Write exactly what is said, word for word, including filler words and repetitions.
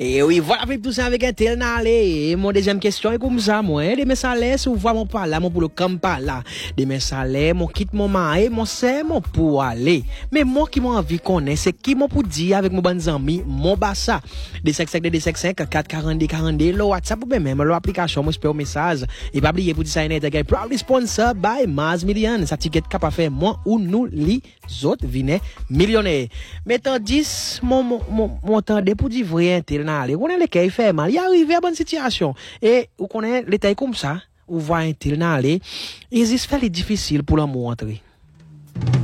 Et oui, voilà, avec tout ça avec un tel n'allez. Et mon deuxième question est comme ça, moi. Des mes salaires, si vous voyez mon pas là, mon pour le camp pas là. Des mes salaires, mon quitte mon mari, mon c'est mon pour aller. Mais moi qui m'en envie connaître, c'est qui mon pour dire avec mon bon ami, mon bassa. Des cinq cinq, des cinq cinq, quatre quarante-deux, quarante-deux, le WhatsApp ou même l'application, moi, je peux au message. Et pas oublier pour dire ça, il est proudly sponsor by Maz Million. Ça ticket capable faire moi ou nous, les autres, venez millionnaires. Mais tandis, mon, mon, mon, mon temps de pour dire vrai, tel n'allez. On a les cas, il fait mal. Il arrive à bonne situation. Et, vous connaissez, l'état comme ça, ou voit un tel n'allez, il est difficile pour l'amour entrer.